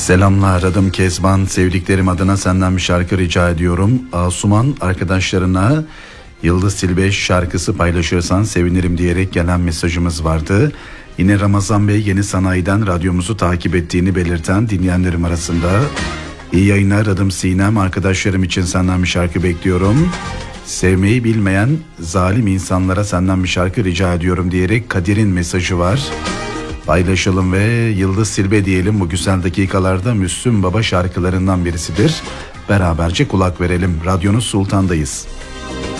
Selamlar, adım Kezban. Sevdiklerim adına senden bir şarkı rica ediyorum. Asuman arkadaşlarına Yıldız Tilbe şarkısı paylaşırsan sevinirim diyerek gelen mesajımız vardı. Yine Ramazan Bey Yeni Sanayi'den radyomuzu takip ettiğini belirten dinleyenlerim arasında. İyi yayınlar, adım Sinem. Arkadaşlarım için senden bir şarkı bekliyorum. Sevmeyi bilmeyen zalim insanlara senden bir şarkı rica ediyorum diyerek Kadir'in mesajı var. Paylaşalım ve Yıldız Tilbe diyelim, bu güzel dakikalarda Müslüm Baba şarkılarından birisidir. Beraberce kulak verelim. Radyonuz Sultan'dayız.